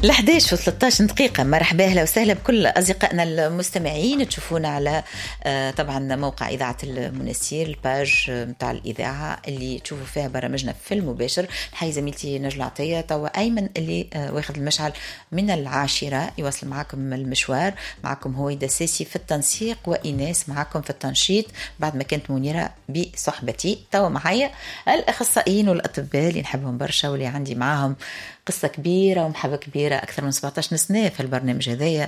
11 و13 دقيقة. مرحبا أهلا وسهلا بكل أصدقائنا المستمعين. تشوفونا على طبعا موقع إذاعة المنسير، الباج متاع الإذاعة اللي تشوفوا فيها برامجنا في المباشر. حي زميلتي نجلة عطية توا أيمن اللي واخد المشعل من 10 يواصل معكم المشوار. معكم هويدا ساسي في التنسيق وإناس معكم في التنشيط، بعد ما كانت منيرة بصحبتي. توا معايا الأخصائيين والأطباء اللي نحبهم برشا واللي عندي معاهم قصة كبيرة ومحبة كبيرة أكثر من 17 سنة في البرنامج هذايا.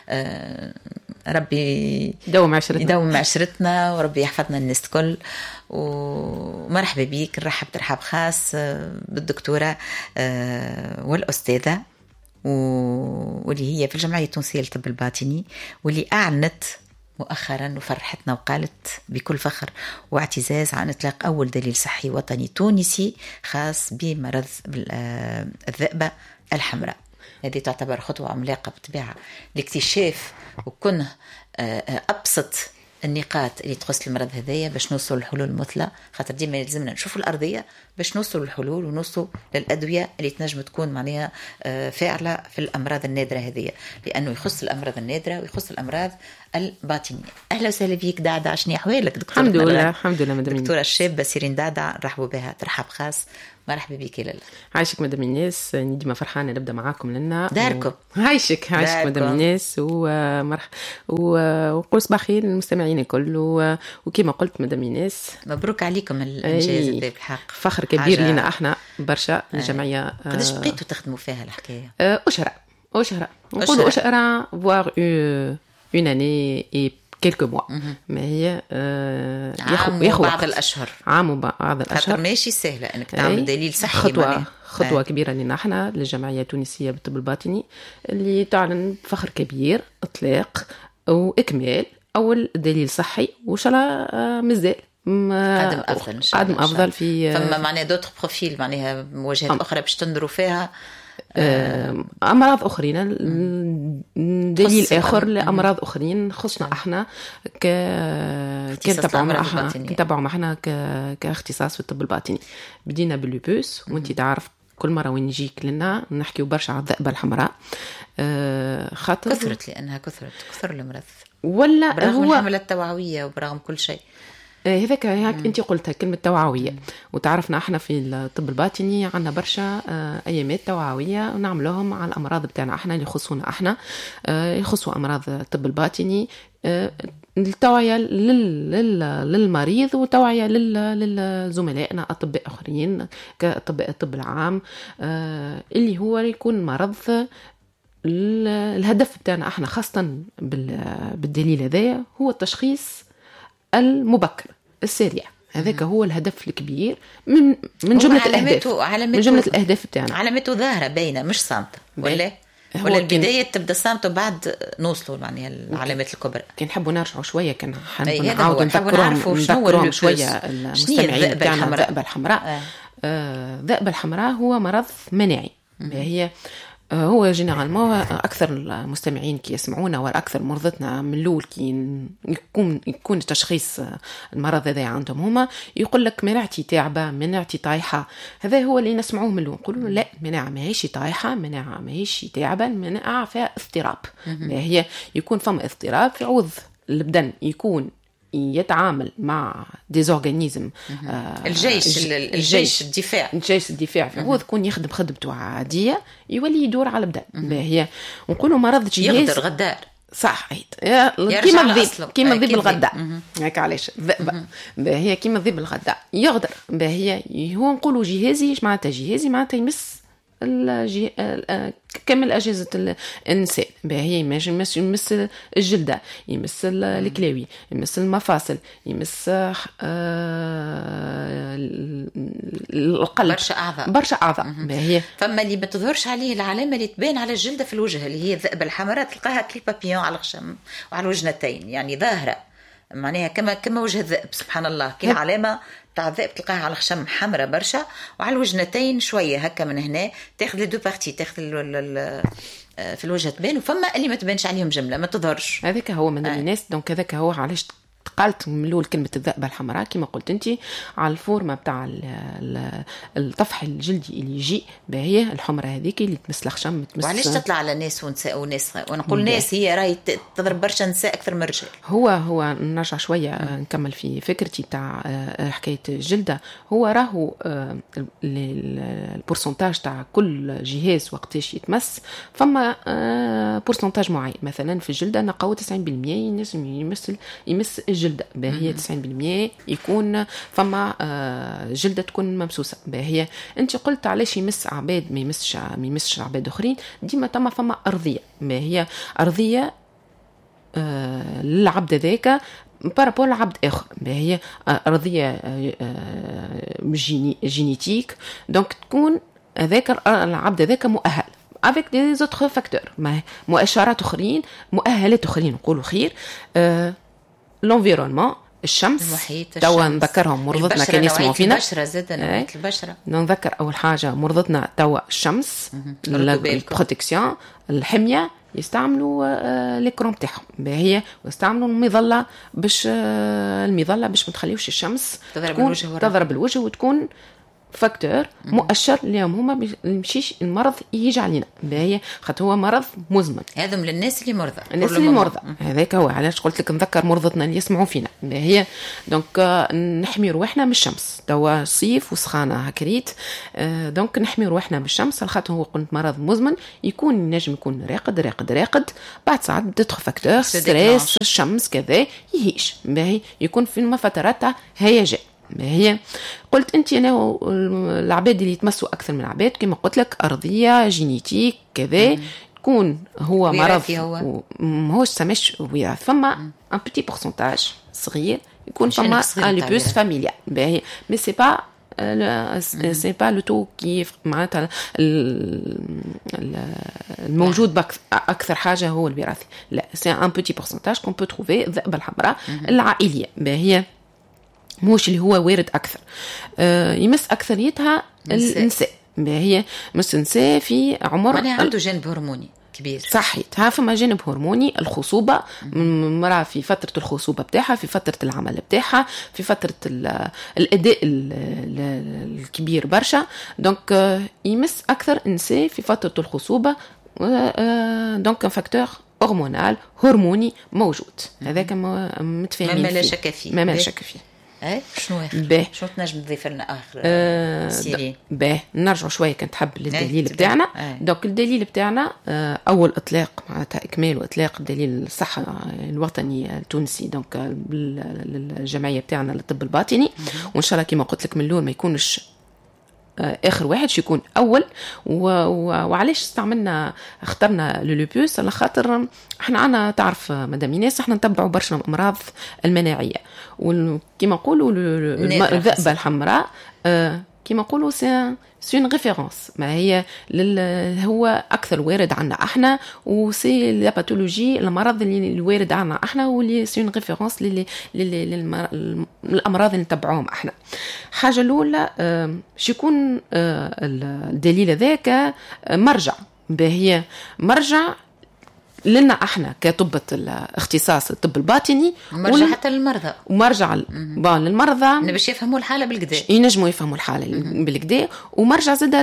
ربي يدوم عشرتنا وربي يحفظنا الناس الكل. ومرحبا بيك، نرحب ترحاب خاص بالدكتورة والأستاذة واللي هي في الجمعية التونسية للطب الباطني، واللي أعلنت مؤخرا وفرحتنا وقالت بكل فخر واعتزاز عن إطلاق أول دليل صحي وطني تونسي خاص بمرض الذئبة الحمراء. هذه تعتبر خطوة عملاقة بطبيعة لاكتشاف وكنه أبسط النقاط اللي تخص المرض هذايا باش نوصل للحلول المثلى، خاطر ديما يلزمنا نشوفوا الأرضية باش نوصل للحلول ونوصل للأدوية اللي تنجم تكون معناها فاعلة في الأمراض النادرة هذية، لأنه يخص الأمراض النادرة ويخص الأمراض الباطنية. أهلا وسهلا بيك دعدع، شنو أحوالك دكتورة؟ الحمد لله مدام دكتورة الشابة سيرين دعدع، رحبوا بها ترحب خاص. مرحبا بك لاله. عايشك مدام الناس، ديما فرحانه نبدا معاكم لنا داركم. عايشك مدام الناس وقوس بخير للمستمعين الكل. وكما قلت مدام الناس مبروك عليكم الانجاز هذا، بالحق فخر كبير لنا احنا برشا الجمعيه. قداش بقيتوا تخدموا فيها الحكايه؟ أشهر نقولوا أشهر voire une année et quelques mois. ما هي ياخذ بعض الاشهر، عام بعض الاشهر. خاطر ماشي سهله انك تعمل دليل صحي. خطوه كبيره لنا احنا للجمعيه التونسيه بالطب الباطني اللي تعلن فخر كبير اطلاق واكمال اول دليل صحي، وان شاء الله مازال قادم افضل في فما معناها دوتر بروفيل، معناها مواجهات اخرى باش تنظروا فيها أمراض أخرين، دليل آخر لأمراض أخرين خصنا إحنا كنتبعوا معنا كاختصاص في الطب الباطني. بدينا باللوبوس، وانتي تعرف كل مرة وين نجيك لنا نحكيو برشا على الذئبة الحمراء. خاطر كثرت لأنها كثر المرض، ولا برغم الحملة التوعوية وبرغم كل شيء. هذاك انت قلتها كلمه توعويه. وتعرفنا احنا في الطب الباطني عندنا برشا ايامات توعويه ونعملوهم على الامراض بتاعنا احنا اللي يخصونا احنا، يخصوا امراض الطب الباطني، التوعيه للمريض وتوعيه لزملائنا اطباء اخرين كاطباء الطب العام، اللي هو يكون مرض. الهدف بتاعنا احنا خاصه بالدليل هذا هو التشخيص المبكر السريع. هذاك هو الهدف الكبير من جملة الأهداف، من جملة الأهداف بتاعنا. علامته ظاهرة باينة مش صامتة، ولا البداية تبدأ صامتة وبعد نوصلوا معناها العلامات الكبرى. كان نحبوا نرجعوا شوية، كان نعاود نذكرهم شوية المستمعين بتاعنا. الذئبة الحمراء، الذئبة الحمراء هو مرض مناعي. هي هو جينيرالمون اكثر المستمعين كي يسمعونا واكثر مرضتنا من الاول كي يكون تشخيص المرض هذا عندهم هما يقول لك مناعتي تعبه، مناعتي طايحه. هذا هو اللي نسمعوه من الاول، نقولوا لا، مناعه ماهيش طايحه، مناعه ماهيش تعبه، مناعه فيها اضطراب. هي يكون فما اضطراب في عوض البدن، يكون يتعامل مع ديزورغانيزم الجيش الدفاع في عوض يكون يخدم خدمته عاديه، يولي يدور على البدن. هي نقولوا مرض جهاز يغدر غدار، صح. كيما الذئب الغداء، هيك علاش الذئبه هي كيما الذئب الغداء يغدر. هي هو نقولوا جهازي، ايش معناتها جهازي؟ معناتها يمس كامل أجهزة الإنسان. هي يمس الجلدة، يمس الكلاوي، يمس المفاصل، يمس القلب، برشا أعضاء. هي فما اللي ما تظهرش عليه العلامة اللي تبان على الجلدة في الوجه، اللي هي الذئبة الحمراء، تلقاها كلي بابيون على الخشم وعلى الوجنتين، يعني ظاهرة معناها كما وجه الذئب. سبحان الله، كل علامة تاع الذئب تلقاها على الخشم حمراء برشا، وعلى الوجنتين شويه هكا من هنا، تاخذ لي دو بارتي، تاخذ في الوجه تبان، وفما اللي ما تبانش عليهم جمله ما تظهرش. هذاك هو من الناس. دونك هذاك هو علاش قالت من الاول كلمه الذئبه الحمراء كما قلت انت على الفورمه بتاع الطفح الجلدي اللي يجي باهي الحمراء هذيك اللي تمس الخشم تمس. وعلاش تطلع على ناس ونساء وناس ونقول ناس هي راهي تضرب برشا نساء اكثر من رجال. هو نرجع شويه نكمل في فكرتي تاع حكايه الجلده. هو راهو البورسنتاج تاع كل جهاز وقتاش يتمس فما بورسنتاج معين. مثلا في الجلده نقاو 90% ينجم يمس الجلده باهي 90% يكون فما جلده تكون ممسوسه باهي. انت قلت علاش يمس عباد ما يمسش عباد اخرين. ديما فما ارضيه باهي ارضيه للعبد ذاك بارابول عبد اخر باهي ارضيه جينيتيك دونك تكون هذاك العبد ذاك مؤهل avec des autres facteurs مؤشرات اخرين مؤهلات اخرين نقولوا خير. l'environnement الشمس توا نذكرهم مرضتنا كان يسمعوا فينا البشره زادنا البشره. نذكر اول حاجه مرضتنا توا الشمس البروتكسيون الحميه يستعملوا ليكرون تاعهم باهي ويستعملوا المظله باش ما تخليوش الشمس تضرب الوجه وتكون فاكتور مؤشر اليوم هما يمشيش المرض يجي علينا باهي خاطر هو مرض مزمن. هذا من الناس اللي مرضى هذاك هو علاش قلت لك نذكر مرضتنا اللي يسمعوا فينا باهي. دونك نحمي روحنا من الشمس توا صيف وسخانه هكريت دونك نحمي روحنا من الشمس خاطر هو قلت مرض مزمن ينجم يكون راقد بعد ساعات دتخ فاكتور ستريس الشمس كذا يهيش باهي يكون في فترات هيجان. هي قلت انت انا العباد اللي يتمسوا اكثر من العباد كما قلت لك ارضيه جينيتيك كذا تكون هو مرض ماهوش سمش وراث فما ان بيتي بورسنتاج صغير يكون فما ان لوبوس فاميليا باهي مي سي با سي با لو تو كيف معناتها الموجود اكثر حاجه هو الوراثي لا سي ان بيتي بورسنتاج كون بو تروفي الذئبه الحمراء العائليه باهي موش اللي هو وارد أكثر. يمس أكثريتها النساء هي مس نساء في عمر عنده جانب هرموني كبير صحيت فما جانب هرموني الخصوبة مرة في فترة الخصوبة بتاعها في فترة العمل بتاعها في فترة الأداء الكبير برشا دونك يمس أكثر نساء في فترة الخصوبة دونك فاكتور هرموني موجود هذاك متفاهمين ما لا شك فيه ما لا شك فيه. شنو شنو تنجم تضيف لنا اخر سيرين نرجع شويه كنت حب للدليل بتاعنا. دونك الدليل بتاعنا اول اطلاق معناتها اكمال واطلاق دليل الصحه الوطني التونسي دونك بالجمعيه بتاعنا للطب الباطني وان شاء الله كما قلت لك من الاول ما يكونش اخر واحد يكون اول وعلاش اخترنا لولوبوس على خاطر احنا عنا تعرف مدام ايناس احنا نتبعوا برشا امراض المناعيه وكما نقولوا الذئبه الحمراء كما نقولوا سي اون ريفيرونس ما هي هو اكثر وارد عنا احنا وسي لا باثولوجي المرض اللي وارد عنا احنا واللي سي اون ريفيرونس للامراض اللي نتبعوهم احنا. حاجه الاولى شيكون الدليل ذاك مرجع باهي مرجع لنا احنا كطبة الاختصاص الطب الباطني ومرجع حتى للمرضى ومرجع للمرضى باش يفهموا الحاله بالكدا ينجموا يفهموا الحاله بالكدا ومرجع زاده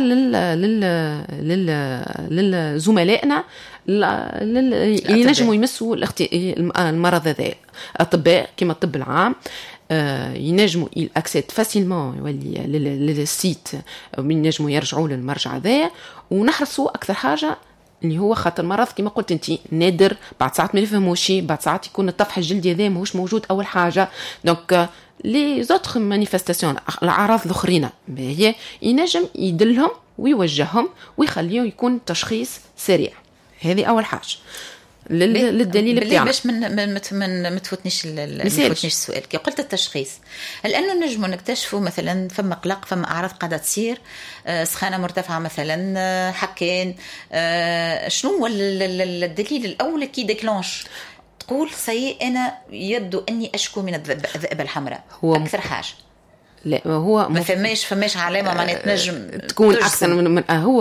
للزملائنا اللي ينجموا يمسوا المرض هذا اطباء كما الطب العام ينجموا الاكسيد فاسيلمون يولي للسيت ينجموا يرجعوا للمرجع هذا ونحرصوا اكثر حاجه اللي هو خاطر مرض كما قلت انت نادر بعد ساعات ما يفهموش بعد ساعات يكون الطفح الجلدي هذا ماهوش موجود اول حاجه دونك لي زوتر مانيفستاسيون الاعراض الاخرين هي ينجم يدلهم ويوجههم ويخليه يكون تشخيص سريع. هذه اول حاجه للدليل بتاعنا باش ما تفوتنيش السؤال كي قلت التشخيص لانه نجموا نكتشفوا مثلا فما قلق فما اعراض قاعده تصير سخانه مرتفعه مثلا حكين شنو هو الدليل الاول كي ديكلونش تقول سي انا يبدو اني اشكو من الذئبه الحمراء هو اكثر حاجه لا هو ما فماش علامه معناتها تنجم تكون احسن من هو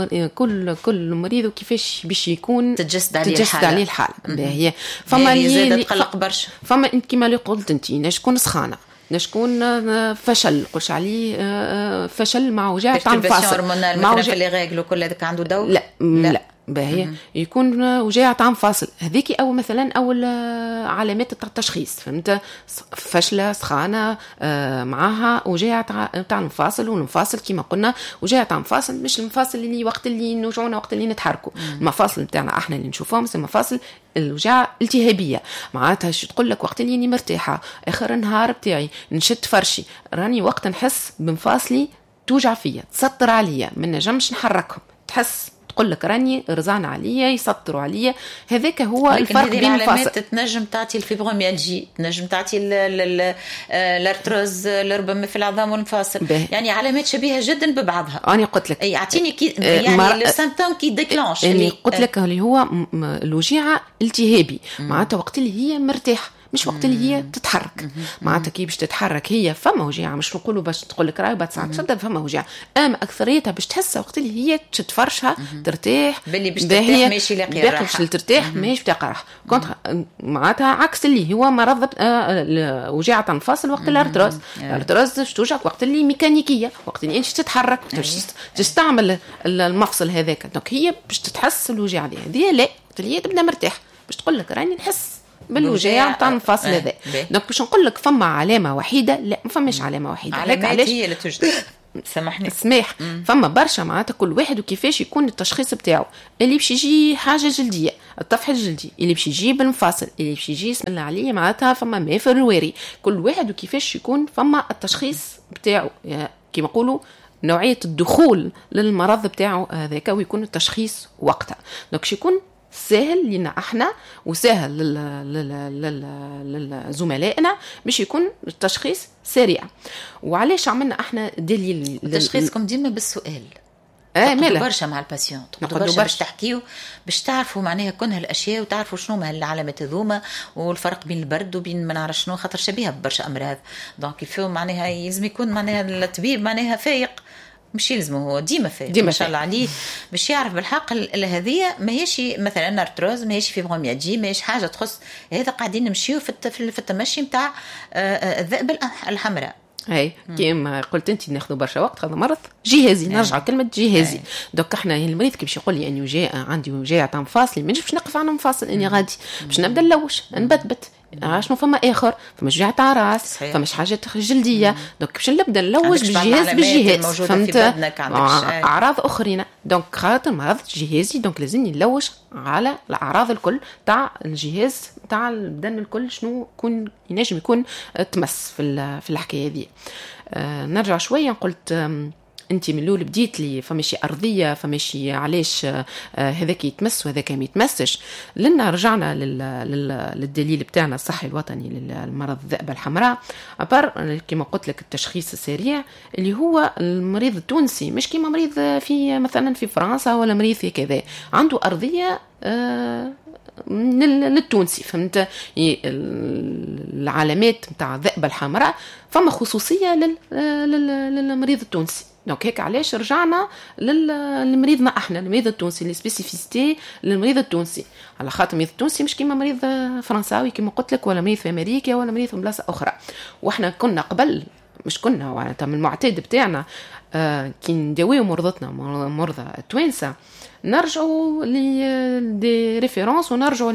كل مريض وكيفاش باش يكون تجسد عليه الحاله. هي فما اللي تقلق برشا، فما انت كما اللي قلت انت نشكون سخانه، نشكون فشل قلش عليه فشل مع وجع تاع المفاصل مع وجع اللي راجلو كل هذاك عنده دور. لا باهي يكون وجع تاع مفاصل، هذيك اول علامات تاع التشخيص، فهمت؟ فشله سخانه معاها وجع تاع المفاصل، والمفاصل كما قلنا وجع تاع مفاصل مش المفاصل اللي وقت اللي نوجعونا وقت اللي نتحركوا، المفاصل نتاعنا احنا اللي نشوفهم زي مفاصل الوجع التهابيه، معناتها شو تقول لك وقت اللي مرتاحه اخر النهار بتاعي نشد فرشي راني وقت نحس بمفاصلي توجع فيا تسطر عليا ما نجمش نحركهم، تحس تقول لك راني رزان عليا يسطروا عليا، هذاك هو الفرق بين العلامات. تنجم تعطي الفيبروميالجي، تنجم تعطي الارتروز ربما في العظام والمفاصل، يعني علامات شبيهه جدا ببعضها. انا قلت لك يعطيني يعني لو سيمبتوم كي ديكلانش اللي قلت لك اللي هو الوجيعه التهابي، معناتها وقت اللي هي مرتاحه مش وقت اللي هي تتحرك، معناتها كي باش تتحرك هي فما وجيعه، مش نقولوا باش تقول لك راهي بعد ساعه تشد فما وجيعه، اما اكثريتها باش تحسها وقت اللي هي تشد فرشها ترتاح باللي باش ترتاح ماشي لاقي راحه، باش ترتاح ماشي تلقى راحه، معناتها عكس اللي هو مرض وجيعه المفاصل وقت الارتروز توجعك وقت اللي ميكانيكيه، وقت اللي انت تتحرك تستعمل المفصل هذاك، دونك هي باش تتحس الوجيعه هذه لا وقت اللي هي تبدا مرتاح باش تقول لك راني نحس بالوجع تاع المفاصل هذا. دونك باش نقول لك فما علامه وحيده، لا ما فماش علامه وحيده، علامات هي اللي توجد سامحني سماح فما برشا، معناتها كل واحد وكيفاش يكون التشخيص بتاعه، اللي باش يجي حاجه جلديه الطفح الجلدي، اللي باش يجي بالمفاصل، اللي باش يجي بسم الله عليه معناتها فما ما في الرواري، كل واحد وكيفاش يكون فما التشخيص بتاعه، كما نقولوا نوعيه الدخول للمرض بتاعه هذاك، ويكون التشخيص وقتها. دونك يكون سهل لنا احنا وسهل لزملائنا باش يكون التشخيص سريع. وعلاش عملنا احنا دليل تشخيصكم ديما بالسؤال؟ مالا برشا مع الباسيون برشا باش تحكيو باش تعرفوا معناها كونها الاشياء، وتعرفوا شنو ما العلامات هذوما والفرق بين البرد وبين ما نعرف شنو، خاطر شبيهه ببرشا امراض. دونك الفو معناها يلزم يكون معناها الطبيب معناها فايق، مش يلزمه هو ديما فايق ما شاء الله عليه باش يعرف بالحق هذه ماهيش مثلا ارتروز، ماهيش فيبروميالجي، ماهيش حاجه تخص هذا. قاعدين نمشيو في التمشي نتاع الذئب الحمراء. هاي كيما قلت انت ناخذوا برشا وقت، هذا مرض جهازي، نرجع كلمه جهازي. دوك احنا المريض كي باش يقول لي اني عندي وجع تاع مفاصلي، ما نجمش نقف على مفاصل اني غادي باش نبدا نلوش نبتبت شنو فما اخر، فما وجع تاع راس، فما حاجه جلديه، دونك باش نبدا نلوج بالجهاز فهمت اعراض اخرين، دونك خاطر مرض جهازي دونك لازمني نلوج على الاعراض الكل تاع الجهاز تاع البدن الكل، شنو ينجم يكون تمس في الحكايه هذه. نرجع شويه قلت انت من الاول بديت لي فماشي ارضيه، فماشي علاش هذاك يتمس وهذاك ما يتمسش، لنا رجعنا للدليل بتاعنا الصحي الوطني للمرض الذئبه الحمراء، ابار كما قلت لك التشخيص السريع اللي هو المريض التونسي، مش كما مريض في مثلا في فرنسا ولا مريض في كذا عنده ارضيه للتونسي، فهمت؟ العلامات نتاع الذئبه الحمراء فما خصوصيه للمريض التونسي. دونك هيك علاش رجعنا لمريضنا احنا المريض التونسي، السبيسيفيستي للمريض التونسي، على خاطر المريض التونسي مش كيما مريض فرنساوي كما قلت لك، ولا مريض في امريكا ولا مريض في بلاصه اخرى. واحنا كنا قبل مش كنا وقتها من المعتاد بتاعنا كي نداويو مرضتنا مرضى التوانسه نرجعوا لدي ريفيرونس ونرجعوا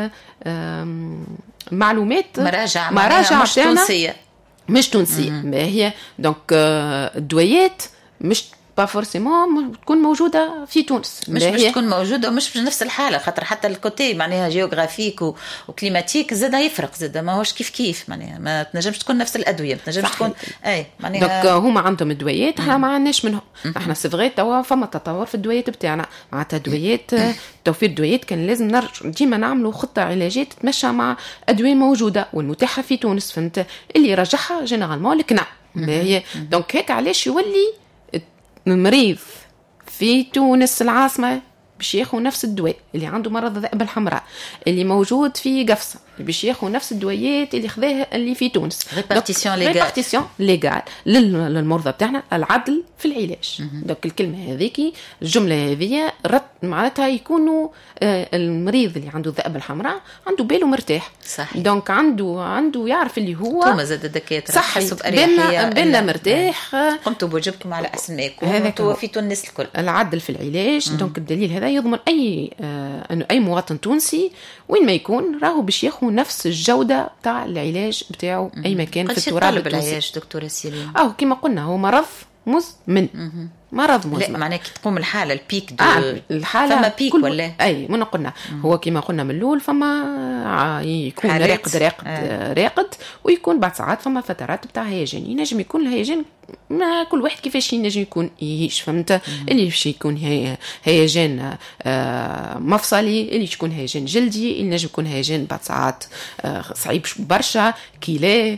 للمعلومات مراجع مش تونسيه مش تونسيه. هي دونك الدويات مش با فورسيمون تكون موجوده في تونس، مش تكون موجوده ومش بنفس الحاله، خاطر حتى الكوتي معناها جيوغرافيك وكليماتيك زاد يفرق، زاد ما هوش كيف معناها ما تنجمش تكون نفس الادويه، ما تنجمش تكون معناها دونك هما عندهم الدويات احنا ما عندناش منهم. احنا صغيرات توا فما تطور في الدويات بتاعنا، معناتها دويات توفير الدويات كان لازم نرجع ديما نعملوا خطه علاجيه تتمشى مع ادويه موجوده والمتاحه في تونس، فهمت؟ اللي يرجعها جينيرالمون لك نعم. هي دونك هيك علاش يولي المريض في تونس العاصمة باش ياخذ نفس الدواء اللي عنده مرض الذئبة الحمراء اللي موجود في قفصة باش ياخذ نفس الدويات اللي خذاها اللي في تونس. ريبارتيسيون ليغال للمرضى بتاعنا، العدل في العلاج. دونك الكلمة هذيك الجملة هذه معناتها يكونوا المريض اللي عنده الذئبة الحمراء عنده باله مرتاح. صحيح. دونك عنده يعرف اللي هو توما زاد الدكاترة حسب بالنا مرتاح. قمتوا بواجبكم على أسماءكم وتوفيتوا الناس الكل. العدل في العلاج. دونك الدليل هذا يضمن انه اي مواطن تونسي وين ما يكون راهو باش ياخذ نفس الجوده تاع العلاج بتاعه اي مكان في التراب التونسي. العلاج دكتورة سيرين كما قلنا هو مرض مزمن. مرض مزمن. لا معناه كي تقوم الحاله البيك الحاله فما بيك ولا من قلنا هو كما قلنا من الاول فما يكون راقد ويكون بعد ساعات فما فترات بتاع هيجان. ينجم يكون الهيجان ما كل واحد كيفاش ينجم يكون يعيش. فهمت؟ اللي باش يكون هيجان مفصلي، اللي يكون هيجان جلدي، اللي ينجم يكون هيجان بعد ساعات صعيب برشا كيلاه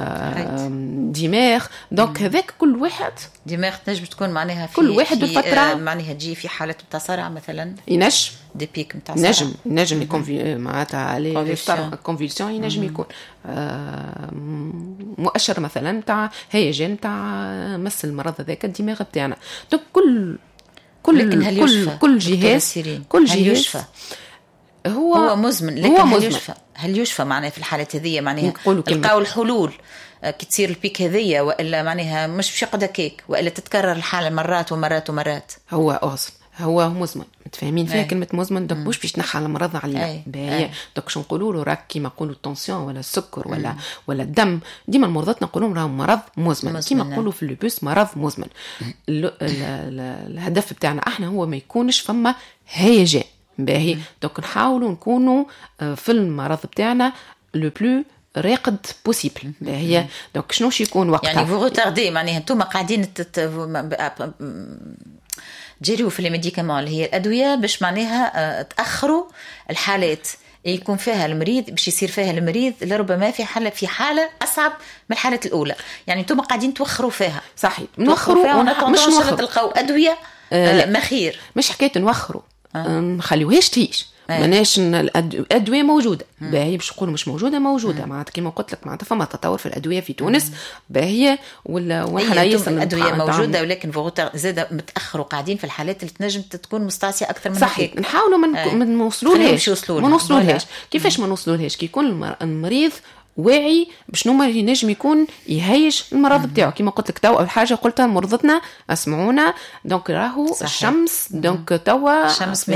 دماغ. دونك هذاك كل واحد دماغ تنجم تكون معناها كل واحد بفتره معناها تجي في حاله تصرع مثلا ينجم دي بيك نتاع صرع نجم يكون معناتها لي كونفولسيون ينجم يكون مؤشر مثلا تاع هيجان تاع مس المرض هذاك الدماغ بتاعنا. دونك كل جهاز هو مزمن. لكن هل يشفى معناها في الحالات هذه؟ معناها لقاو الحلول كي تصير البيك هذية وإلا معناها مش باش يقعد هكاك وإلا تتكرر الحالة مرات ومرات ومرات؟ هو أصلا هو مزمن. متفاهمين فيها كلمة مزمن. دونك مش باش تنحى المرض علينا باهي. دونك شو نقولوا له راك كيما نقولوا التنسيون ولا السكر ولا الدم ديما المرضات نقولوا لهم راهم مرض مزمن. كيما نقولوا في اللوبوس مرض مزمن. الهدف بتاعنا احنا هو ما يكونش فما هيجان باهي. دونك نحاولوا نكونوا في المرض بتاعنا لو بلو راقد بوسيبل باهي. دونك شنو يكون وقتها يعني فو روتاردي معناها انتم قاعدين تجريوا في الميديكامون اللي هي الادويه باش معناها تاخروا الحالات يكون فيها المريض باش يصير فيها المريض لربما في حاله اصعب من الحاله الاولى. يعني انتم قاعدين توخروا فيها. صحيح نوخروا مش تلقاو ادويه مخير. مش حكايه نوخروا نخليوهاش تعيش. ماناش الادويه موجوده باهي باش نقول مش موجوده معناتها كيما قلت لك معناتها فما تطور في الادويه في تونس باهي وحنا يصل الادويه موجوده ولكن فوغوتر زاد متاخر وقاعدين في الحالات اللي تنجم تكون مستعصيه اكثر من هيك. نحاولوا ما نوصلولهاش. كيفاش ما نوصلولهاش؟ كي يكون المريض واعي بشنو ما ينجم يكون يهيج المرض بتاعه. كما قلت لك تو اول حاجه قلتها مرضتنا اسمعونا. دونك راهو الشمس دونك توا الشمس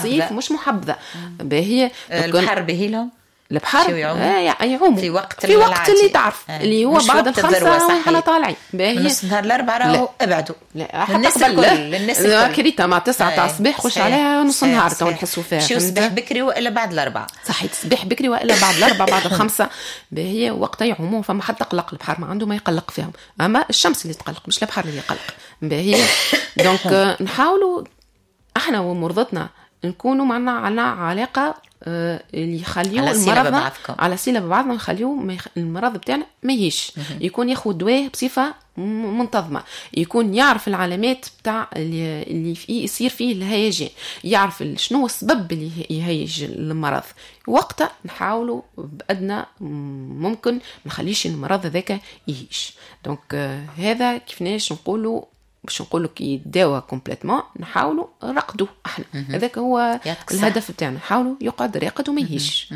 مش محبذه باهي. البحر بهيلهم البحر يعوموا في وقت اللي تعرف اللي هو بعد الخمسة وحنا طالعين باهي. نص نهار الأربعة راهو ابعدوا الناس الكل كريتا مع 9 تاع الصباح خش عليها نص النهار تو نحسوا فيها. شو صباح بكري وإلا بعد الأربعة؟ صحيح صباح بكري وإلا بعد الأربعة بعد الخمسة باهي. وقتها يعوموا فما حد قلق. البحر ما عنده ما يقلق فيهم أما الشمس اللي تقلق مش البحر اللي يقلق باهي. دونك نحاولوا احنا ومرضتنا نكونوا معنا على علاقة اللي يخليو المرض على صلة ببعضنا نخليو المرض بتاعنا ما يهيش. يكون ياخذ دواء بصفة منتظمة. يكون يعرف العلامات بتاع اللي يصير فيه الهيجان. يعرف شنو السبب اللي يهيج المرض. وقتها نحاولوا بأدنى ممكن نخليش المرض ذاك يهيش. دونك هذا كيفناش نقولوا باش نقول لك يداوى كومبليتمون. نحاولوا نرقدوا احنا هذاك هو الهدف بتاعنا. نحاولوا يقعد راقد وما يهيش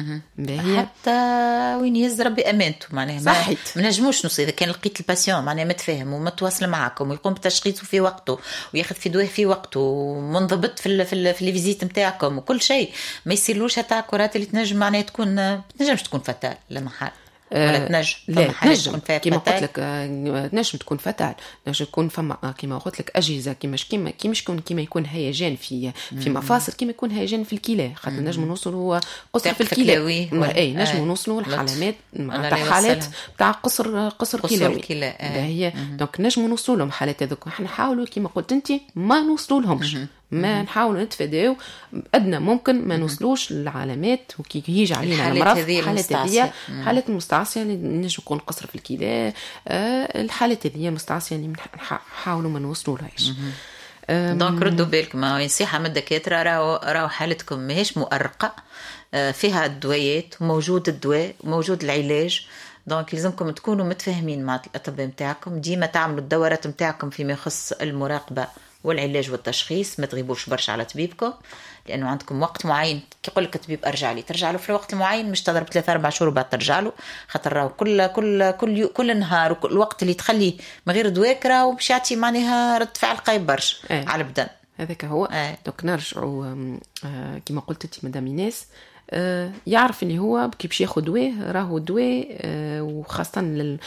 حتى وين يهز ربي امانته. معناها ما نجموش نص اذا كان لقيت الباسيون معناها متفاهم ومتواصل معكم ويقوم بتشخيصه في وقته وياخذ في دواء في وقته ومنضبط في لي فيزيت نتاعكم وكل شيء ما يصيرلوش هتاع كرات اللي تنجم معناها تكون تنجمش تكون فتال لا محال ولا تنجم كيما قلت لك تنجم تكون فتال. تنجم تكون فما كيما قلت لك اجهزه كيما يكون هيجان في مفاصل كيما يكون هيجان في الكلى. خاطر نجم نوصلوا قصر في الكلى نجم نوصلوا الحالات حالات تاع قصر كلوي هي. دونك نجم نوصلوا لهم حالات هذوك. احنا نحاولوا كيما قلت انت ما نوصلوا لهمش. ما نحاول نتفاداو أدنى ممكن ما نوصلوش للعلامات وكي يجي علينا المرض. حالات المستعصية اللي نجم يكون قصر في الكلى. الحالات هذه المستعصية اللي نحاولوا ما نوصلوا لهاش. دونك ردوا بالكم، نصيحة من الدكاترة، راهو حالتكم ماهيش مؤرقة، فيها الدويات، موجود الدواء، موجود العلاج. دونك لازمكم تكونوا متفاهمين مع الأطباء متاعكم، ديما تعملوا الدورات متاعكم فيما يخص المراقبة والعلاج والتشخيص، ما تغيبوش برشا على طبيبكم، لأنه عندكم وقت معين. كي يقول لك الطبيب أرجع لي، ترجع له في الوقت المعين، مش تضرب 3-4 شهور بعد ترجع له، خاطر راهو كل نهار وكل الوقت اللي تخليه من غير دواك راهو باش يعطي معناها رد فعل قايب برشا على البدن. هذاك هو. دوك نرجعوا كما قلت انت مدام ايناس، يعرف اللي هو كي باش ياخذ دواء، راهو دواء وخاصه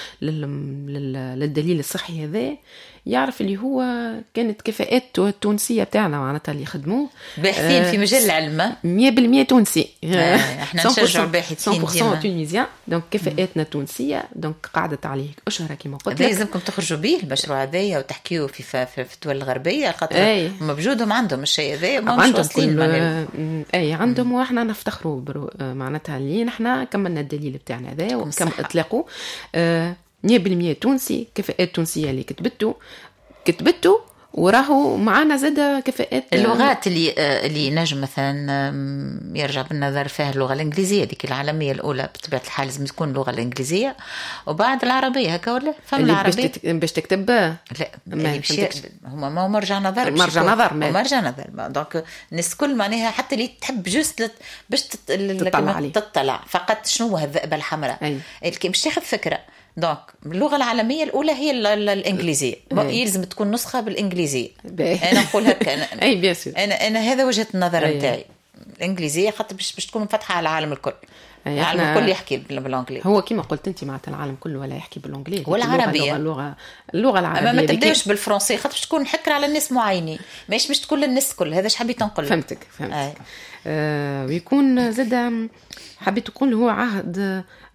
للدليل الصحي هذا، يعرف اللي هو كانت كفاءات التونسيه بتاعنا معناتها اللي يخدموه باحثين في مجال العلم 100% تونسي. احنا نشجعوا الباحثين 100% تونسيان. دونك كفاءاتنا تونسيه، دونك قعدت عليه اشهر كما قلت لك. لازمكم تخرجوا به المشروع هذايا وتحكيوا في الدول الغربيه، خاطر هم بوجودهم عندهم الشيء هذا، ما مش واصلين عندهم، واحنا نفتخروا معناتها اللي نحنا كملنا الدليل بتاعنا هذا وكم اطلقوا 100% تونسي. كفاءات تونسيه اللي كتبته وراهو معنا زاد كفاءات. اللغات اللي نجم مثلا يرجع بالنظر فيها اللغه الانجليزيه ديك العالميه الاولى، بطبيعه الحال لازم تكون اللغه الانجليزيه وبعد العربيه، هكا ولا فهم العربيه باش تكتب؟ لا هما ما مرجع نظر دونك الناس كل معناها حتى اللي تحب جوست باش تطلع فقط شنو هو الذئبه الحمراء، باش تاخذ فكره. دونك اللغة العالمية الأولى هي الإنجليزية، يلزم تكون نسخة بالإنجليزية. أنا أقول هكا، أي بيسير، أنا هذا وجهة النظر متاعي. الإنجليزية خاطر باش تكون منفتحة على العالم الكل، العالم الكل يحكي بالإنجليزي. هو كما قلت أنت معناتها العالم كله ولا يحكي بالإنجليزي والعربية. اللغة العربية ما تبداش بالفرنسي خاطر باش تكون حكر على الناس معينين، ماهيش باش تكون للناس كل. هذا حبيت نقول. فهمتك. ويكون زاد حبيت تقول هو